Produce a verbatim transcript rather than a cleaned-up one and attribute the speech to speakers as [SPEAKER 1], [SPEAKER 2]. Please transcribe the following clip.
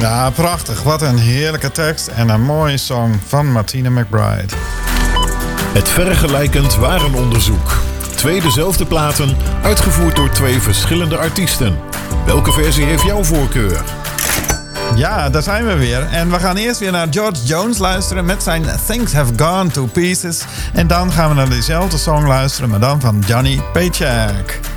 [SPEAKER 1] Ja, prachtig. Wat een heerlijke tekst en een mooie song van Martina McBride.
[SPEAKER 2] Het vergelijkend waarenonderzoek. Twee dezelfde platen, uitgevoerd door twee verschillende artiesten. Welke versie heeft jouw voorkeur?
[SPEAKER 1] Ja, daar zijn we weer. En we gaan eerst weer naar George Jones luisteren met zijn Things Have Gone to Pieces. En dan gaan we naar diezelfde song luisteren, maar dan van Johnny Paycheck.